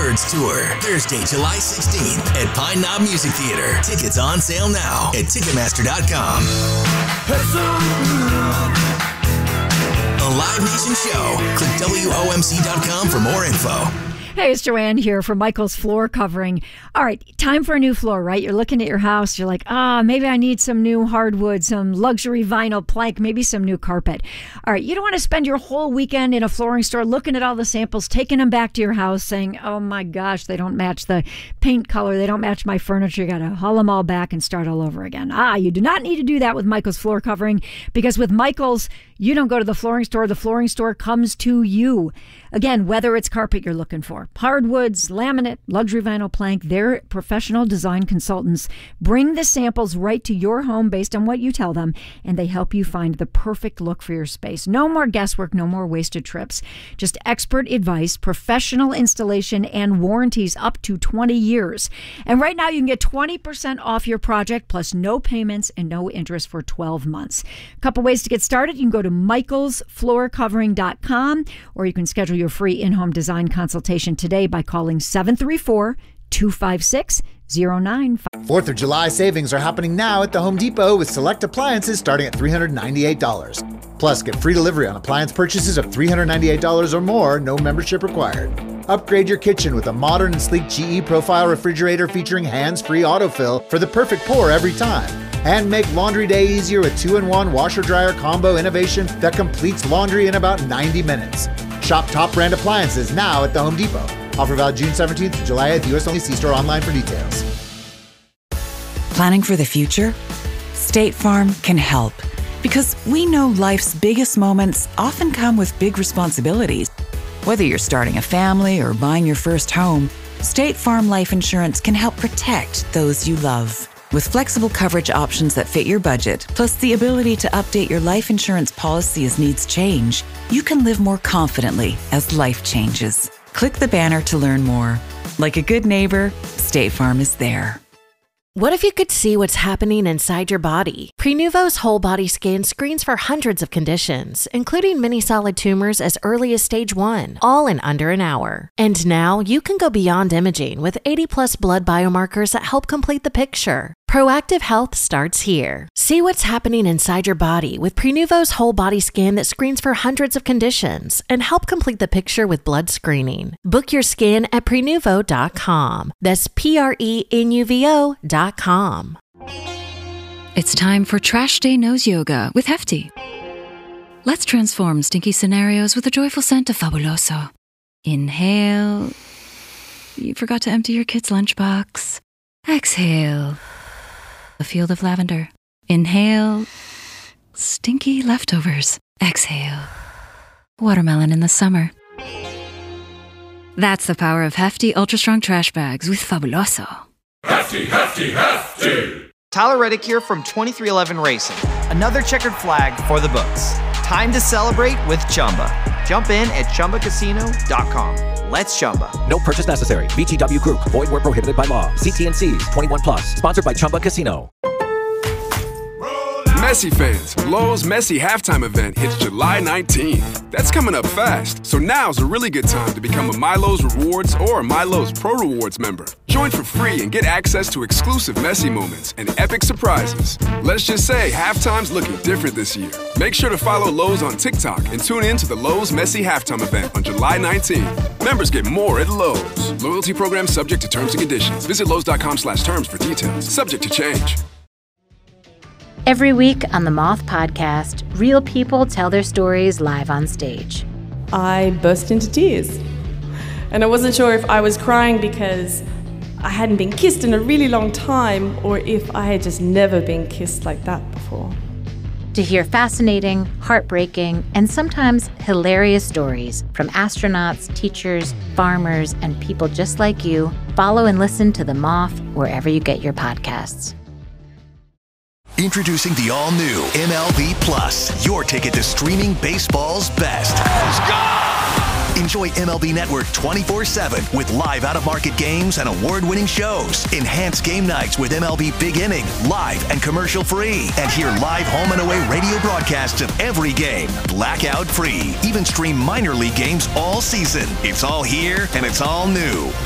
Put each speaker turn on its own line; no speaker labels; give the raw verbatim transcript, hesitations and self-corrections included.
Birds Tour, Thursday, July sixteenth at Pine Knob Music Theater. Tickets on sale now at Ticketmaster dot com. A Live Nation show. Click W O M C dot com for more info.
Hey, it's Joanne here for Michael's Floor Covering. All right, time for a new floor, right? You're looking at your house. You're like, ah, oh, maybe I need some new hardwood, some luxury vinyl plank, maybe some new carpet. All right, you don't want to spend your whole weekend in a flooring store looking at all the samples, taking them back to your house, saying, oh my gosh, they don't match the paint color. They don't match my furniture. You got to haul them all back and start all over again. Ah, you do not need to do that with Michael's Floor Covering, because with Michael's, you don't go to the flooring store. The flooring store comes to you. Again, whether it's carpet you're looking for, hardwoods, laminate, luxury vinyl plank, their professional design consultants bring the samples right to your home based on what you tell them, and they help you find the perfect look for your space. No more guesswork, no more wasted trips. Just expert advice, professional installation, and warranties up to twenty years. And right now you can get twenty percent off your project plus no payments and no interest for twelve months. A couple ways to get started. You can go to michaels floor covering dot com, or you can schedule your free in-home design consultation today by calling seven three four, two five six, zero nine five.
fourth of July savings are happening now at the Home Depot with select appliances starting at three hundred ninety-eight dollars. Plus, get free delivery on appliance purchases of three hundred ninety-eight dollars or more, no membership required. Upgrade your kitchen with a modern and sleek G E Profile refrigerator featuring hands-free autofill for the perfect pour every time. And make laundry day easier with two in one washer-dryer combo innovation that completes laundry in about ninety minutes. Shop top brand appliances now at the Home Depot. Offer valid June seventeenth to July eighth. U S only. See store online for details.
Planning for the future? State Farm can help. Because we know life's biggest moments often come with big responsibilities. Whether you're starting a family or buying your first home, State Farm Life Insurance can help protect those you love. With flexible coverage options that fit your budget, plus the ability to update your life insurance policy as needs change, you can live more confidently as life changes. Click the banner to learn more. Like a good neighbor, State Farm is there.
What if you could see what's happening inside your body? Prenuvo's whole body scan screens for hundreds of conditions, including many solid tumors as early as stage one, all in under an hour. And now you can go beyond imaging with eighty plus blood biomarkers that help complete the picture. Proactive health starts here. See what's happening inside your body with Prenuvo's whole body scan that screens for hundreds of conditions and help complete the picture with blood screening. Book your scan at prenuvo dot com. That's P R E N U V O dot com.
It's time for Trash Day Nose Yoga with Hefty. Let's transform stinky scenarios with a joyful scent of Fabuloso. Inhale. You forgot to empty your kid's lunchbox. Exhale. A field of lavender. Inhale. Stinky leftovers. Exhale. Watermelon in the summer. That's the power of Hefty Ultra Strong Trash Bags with Fabuloso.
Hefty, hefty, hefty!
Tyler Reddick here from twenty-three eleven Racing. Another checkered flag for the books. Time to celebrate with Chumba. Jump in at chumba casino dot com. Let's Chumba.
No purchase necessary. V G W Group. Void where prohibited by law. See T and C's. twenty-one plus. Sponsored by Chumba Casino.
Messi fans, Lowe's Messi halftime event hits July nineteenth. That's coming up fast, so now's a really good time to become a MyLowe's Rewards or a MyLowe's Pro Rewards member. Join for free and get access to exclusive Messi moments and epic surprises. Let's just say halftime's looking different this year. Make sure to follow Lowe's on TikTok and tune in to the Lowe's Messi halftime event on July nineteenth. Members get more at Lowe's. Loyalty program subject to terms and conditions. Visit lowes dot com slash terms for details. Subject to change.
Every week on the Moth Podcast, real people tell their stories live on stage.
I burst into tears. And I wasn't sure if I was crying because I hadn't been kissed in a really long time or if I had just never been kissed like that before.
To hear fascinating, heartbreaking, and sometimes hilarious stories from astronauts, teachers, farmers, and people just like you, follow and listen to The Moth wherever you get your podcasts.
Introducing the all-new M L B Plus, your ticket to streaming baseball's best. Let's go! Enjoy M L B Network twenty-four seven with live out-of-market games and award-winning shows. Enhance game nights with M L B Big Inning, live and commercial-free. And hear live home and away radio broadcasts of every game, blackout-free. Even stream minor league games all season. It's all here and it's all new.